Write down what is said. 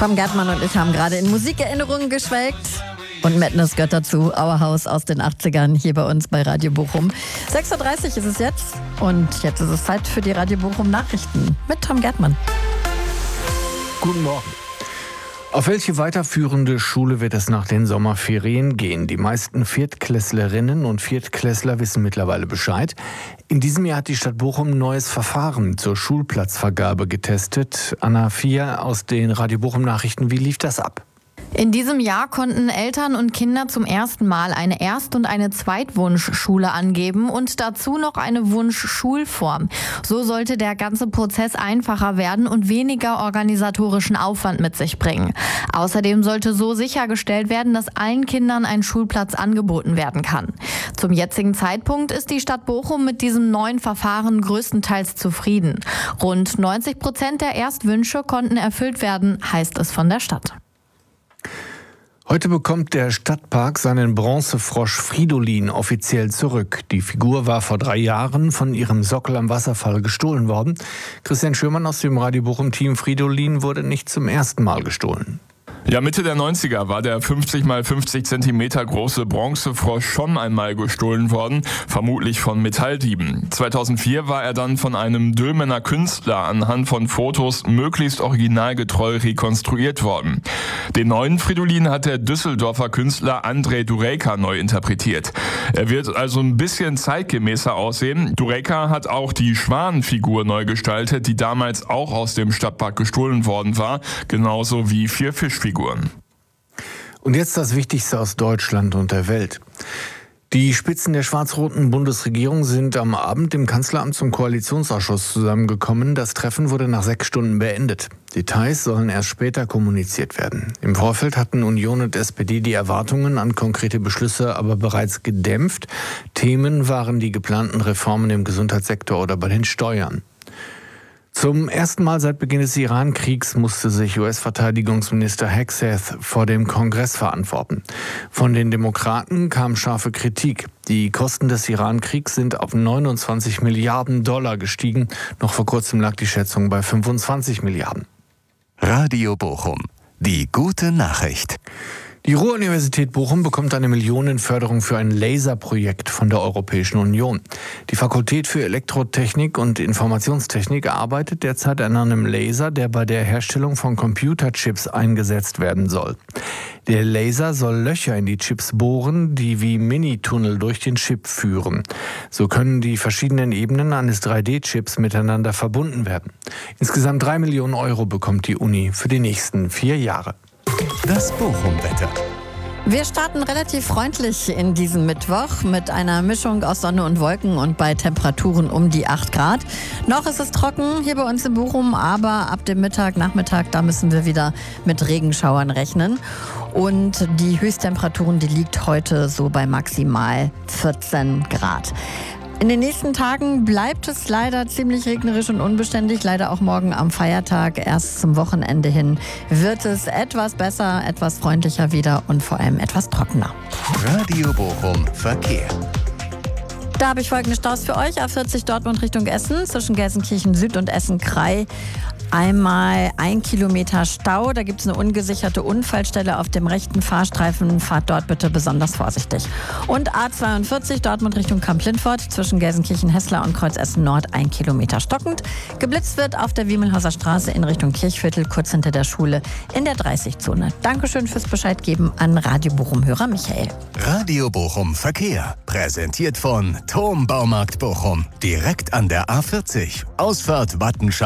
Tom Gärtmann und ich haben gerade in Musikerinnerungen geschwelgt. Und Madness gehört dazu, Our House aus den 80ern hier bei uns bei Radio Bochum. 6.30 Uhr ist es jetzt und jetzt ist es Zeit für die Radio Bochum Nachrichten mit Tom Gärtmann. Guten Morgen. Auf welche weiterführende Schule wird es nach den Sommerferien gehen? Die meisten Viertklässlerinnen und Viertklässler wissen mittlerweile Bescheid. In diesem Jahr hat die Stadt Bochum ein neues Verfahren zur Schulplatzvergabe getestet. Anna Fier aus den Radio Bochum Nachrichten, wie lief das ab? In diesem Jahr konnten Eltern und Kinder zum ersten Mal eine Erst- und eine Zweitwunschschule angeben und dazu noch eine Wunschschulform. So sollte der ganze Prozess einfacher werden und weniger organisatorischen Aufwand mit sich bringen. Außerdem sollte so sichergestellt werden, dass allen Kindern ein Schulplatz angeboten werden kann. Zum jetzigen Zeitpunkt ist die Stadt Bochum mit diesem neuen Verfahren größtenteils zufrieden. Rund 90% der Erstwünsche konnten erfüllt werden, heißt es von der Stadt. Heute bekommt der Stadtpark seinen Bronzefrosch Fridolin offiziell zurück. Die Figur war vor 3 Jahren von ihrem Sockel am Wasserfall gestohlen worden. Christian Schürmann aus dem Radio Bochum-Team: Fridolin wurde nicht zum ersten Mal gestohlen. Ja, Mitte der 90er war der 50 x 50 Zentimeter große Bronzefrosch schon einmal gestohlen worden, vermutlich von Metalldieben. 2004 war er dann von einem Dülmener Künstler anhand von Fotos möglichst originalgetreu rekonstruiert worden. Den neuen Fridolin hat der Düsseldorfer Künstler Andrei Durejka neu interpretiert. Er wird also ein bisschen zeitgemäßer aussehen. Durejka hat auch die Schwanenfigur neu gestaltet, die damals auch aus dem Stadtpark gestohlen worden war, genauso wie 4 Fischfiguren. Und jetzt das Wichtigste aus Deutschland und der Welt. Die Spitzen der schwarz-roten Bundesregierung sind am Abend im Kanzleramt zum Koalitionsausschuss zusammengekommen. Das Treffen wurde nach 6 Stunden beendet. Details sollen erst später kommuniziert werden. Im Vorfeld hatten Union und SPD die Erwartungen an konkrete Beschlüsse aber bereits gedämpft. Themen waren die geplanten Reformen im Gesundheitssektor oder bei den Steuern. Zum ersten Mal seit Beginn des Iran-Kriegs musste sich US-Verteidigungsminister Hegseth vor dem Kongress verantworten. Von den Demokraten kam scharfe Kritik. Die Kosten des Iran-Kriegs sind auf 29 Milliarden Dollar gestiegen. Noch vor kurzem lag die Schätzung bei 25 Milliarden. Radio Bochum. Die gute Nachricht. Die Ruhr-Universität Bochum bekommt eine Millionenförderung für ein Laserprojekt von der Europäischen Union. Die Fakultät für Elektrotechnik und Informationstechnik arbeitet derzeit an einem Laser, der bei der Herstellung von Computerchips eingesetzt werden soll. Der Laser soll Löcher in die Chips bohren, die wie Minitunnel durch den Chip führen. So können die verschiedenen Ebenen eines 3D-Chips miteinander verbunden werden. Insgesamt 3 Millionen Euro bekommt die Uni für die nächsten 4 Jahre. Das Bochum-Wetter. Wir starten relativ freundlich in diesen Mittwoch mit einer Mischung aus Sonne und Wolken und bei Temperaturen um die 8 Grad. Noch ist es trocken hier bei uns in Bochum, aber ab dem Nachmittag, da müssen wir wieder mit Regenschauern rechnen. Und die Höchsttemperaturen, die liegt heute so bei maximal 14 Grad. In den nächsten Tagen bleibt es leider ziemlich regnerisch und unbeständig. Leider auch morgen am Feiertag. Erst zum Wochenende hin wird es etwas besser, etwas freundlicher wieder und vor allem etwas trockener. Radio Bochum Verkehr. Da habe ich folgende Staus für euch. A40 Dortmund Richtung Essen zwischen Gelsenkirchen Süd und Essen-Krei. Einmal 1 Kilometer Stau. Da gibt es eine ungesicherte Unfallstelle auf dem rechten Fahrstreifen. Fahrt dort bitte besonders vorsichtig. Und A42 Dortmund Richtung Kamp-Lintfort zwischen Gelsenkirchen-Hessler und Kreuz Essen Nord 1 Kilometer stockend. Geblitzt wird auf der Wiemelhauser Straße in Richtung Kirchviertel, kurz hinter der Schule in der 30-Zone. Dankeschön fürs Bescheid geben an Radio Bochum-Hörer Michael. Radio Bochum Verkehr. Präsentiert von Thom Baumarkt Bochum. Direkt an der A40. Ausfahrt Wattenscheid.